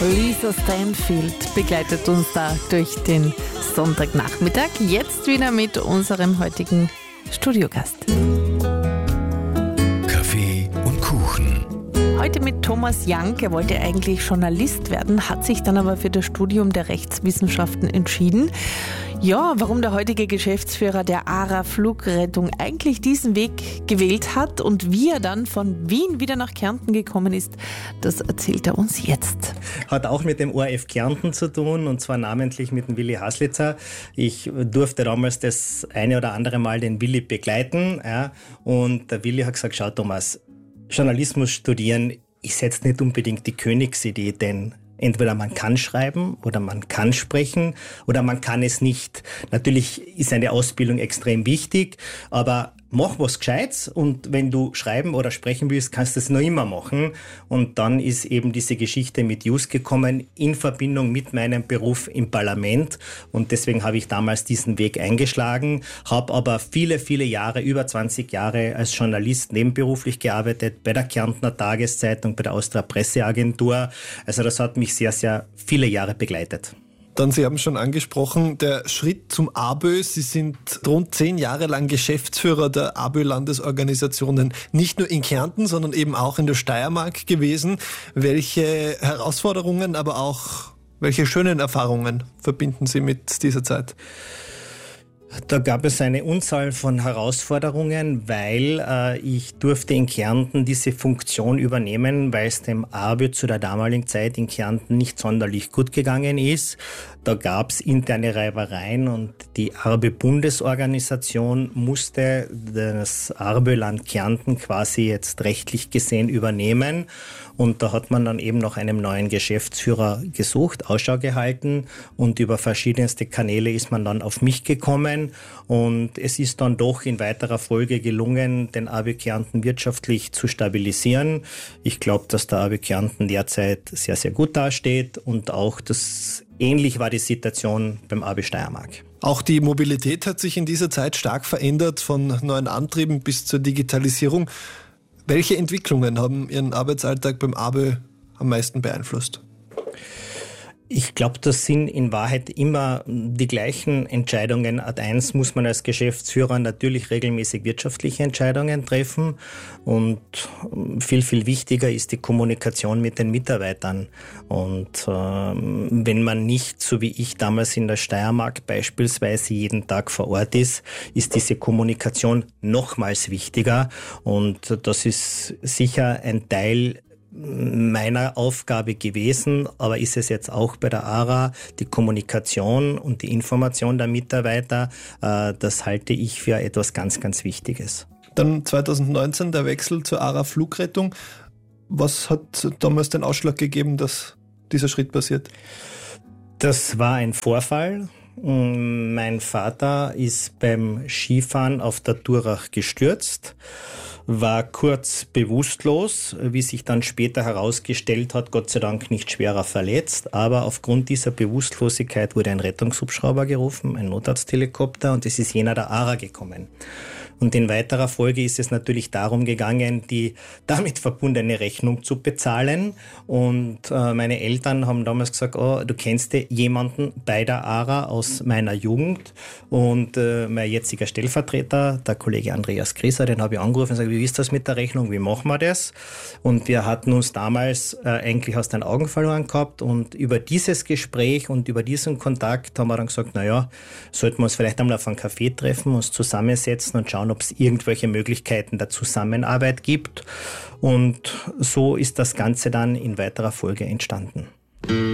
Lisa Stanfield begleitet uns da durch den Sonntagnachmittag. Jetzt wieder mit unserem heutigen Studiogast. Kaffee und Kuchen. Heute mit Thomas Jank. Er wollte eigentlich Journalist werden, hat sich dann aber für das Studium der Rechtswissenschaften entschieden. Ja, warum der heutige Geschäftsführer der ARA Flugrettung eigentlich diesen Weg gewählt hat und wie er dann von Wien wieder nach Kärnten gekommen ist, das erzählt er uns jetzt. Hat auch mit dem ORF Kärnten zu tun, und zwar namentlich mit dem Willi Haslitzer. Ich durfte damals das eine oder andere Mal den Willi begleiten, ja, und der Willi hat gesagt, schau Thomas, Journalismus studieren ist jetzt nicht unbedingt die Königsidee, denn entweder man kann schreiben oder man kann sprechen oder man kann es nicht. Natürlich ist eine Ausbildung extrem wichtig, aber mach was Gescheites, und wenn du schreiben oder sprechen willst, kannst du es noch immer machen. Und dann ist eben diese Geschichte mit JUS gekommen in Verbindung mit meinem Beruf im Parlament, und deswegen habe ich damals diesen Weg eingeschlagen, habe aber viele, viele Jahre, über 20 Jahre als Journalist nebenberuflich gearbeitet, bei der Kärntner Tageszeitung, bei der Austria Presseagentur. Also das hat mich sehr, sehr viele Jahre begleitet. Dann, Sie haben schon angesprochen, der Schritt zum ABÖ. Sie sind rund 10 Jahre lang Geschäftsführer der ABÖ-Landesorganisationen, nicht nur in Kärnten, sondern eben auch in der Steiermark gewesen. Welche Herausforderungen, aber auch welche schönen Erfahrungen verbinden Sie mit dieser Zeit? Da gab es eine Unzahl von Herausforderungen, weil ich durfte in Kärnten diese Funktion übernehmen, weil es dem ABÖ zu der damaligen Zeit in Kärnten nicht sonderlich gut gegangen ist. Da gab es interne Reibereien, und die ABÖ-Bundesorganisation musste das ABÖ-Land Kärnten quasi jetzt rechtlich gesehen übernehmen. Und da hat man dann eben nach einem neuen Geschäftsführer gesucht, Ausschau gehalten, und über verschiedenste Kanäle ist man dann auf mich gekommen, und es ist dann doch in weiterer Folge gelungen, den ABÖ Kärnten wirtschaftlich zu stabilisieren. Ich glaube, dass der ABÖ Kärnten derzeit sehr, sehr gut dasteht, und auch ähnlich war die Situation beim ABÖ Steiermark. Auch die Mobilität hat sich in dieser Zeit stark verändert, von neuen Antrieben bis zur Digitalisierung. Welche Entwicklungen haben Ihren Arbeitsalltag beim ABÖ am meisten beeinflusst? Ich glaube, das sind in Wahrheit immer die gleichen Entscheidungen. Ad 1 muss man als Geschäftsführer natürlich regelmäßig wirtschaftliche Entscheidungen treffen, und viel, viel wichtiger ist die Kommunikation mit den Mitarbeitern. Und wenn man nicht, so wie ich damals in der Steiermark beispielsweise, jeden Tag vor Ort ist diese Kommunikation nochmals wichtiger, und das ist sicher ein Teil meiner Aufgabe gewesen, aber ist es jetzt auch bei der ARA, die Kommunikation und die Information der Mitarbeiter, das halte ich für etwas ganz, ganz Wichtiges. Dann 2019 der Wechsel zur ARA Flugrettung. Was hat damals den Ausschlag gegeben, dass dieser Schritt passiert? Das war ein Vorfall. Mein Vater ist beim Skifahren auf der Durach gestürzt, war kurz bewusstlos, wie sich dann später herausgestellt hat, Gott sei Dank nicht schwerer verletzt, aber aufgrund dieser Bewusstlosigkeit wurde ein Rettungshubschrauber gerufen, ein Notarzthelikopter, und es ist jener der ARA gekommen. Und in weiterer Folge ist es natürlich darum gegangen, die damit verbundene Rechnung zu bezahlen. Und meine Eltern haben damals gesagt, oh, du kennst jemanden bei der ARA aus meiner Jugend. Und mein jetziger Stellvertreter, der Kollege Andreas Grieser, den habe ich angerufen und gesagt, wie ist das mit der Rechnung, wie machen wir das? Und wir hatten uns damals eigentlich aus den Augen verloren gehabt. Und über dieses Gespräch und über diesen Kontakt haben wir dann gesagt, naja, sollten wir uns vielleicht einmal auf einen Kaffee treffen, uns zusammensetzen und schauen, ob es irgendwelche Möglichkeiten der Zusammenarbeit gibt. Und so ist das Ganze dann in weiterer Folge entstanden.